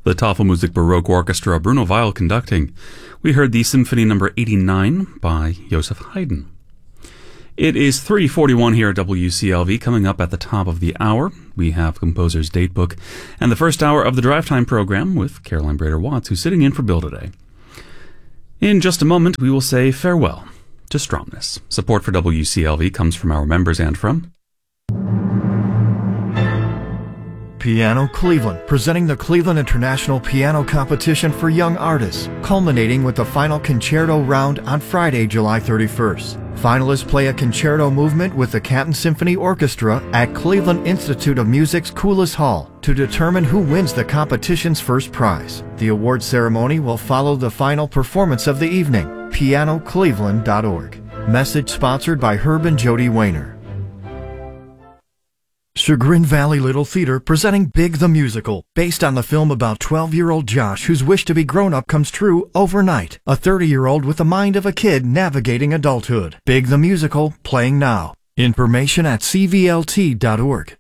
the Tafelmusik Baroque Orchestra, Bruno Weil conducting. We heard the Symphony number 89 by Joseph Haydn. It is 3:41 here at WCLV. Coming up at the top of the hour, we have Composer's Datebook and the first hour of the Drive Time program with Caroline Brader-Watts, who's sitting in for Bill today. In just a moment, we will say farewell to Stromness. Support for WCLV comes from our members and from Piano Cleveland, presenting the Cleveland International Piano Competition for Young Artists, culminating with the final concerto round on Friday, July 31st. Finalists play a concerto movement with the Canton Symphony Orchestra at Cleveland Institute of Music's Coulis Hall to determine who wins the competition's first prize. The award ceremony will follow the final performance of the evening. PianoCleveland.org. Message sponsored by Herb and Jody Wayner. Chagrin Valley Little Theater presenting Big the Musical, based on the film about 12-year-old Josh whose wish to be grown-up comes true overnight. A 30-year-old with the mind of a kid navigating adulthood. Big the Musical, playing now. Information at cvlt.org.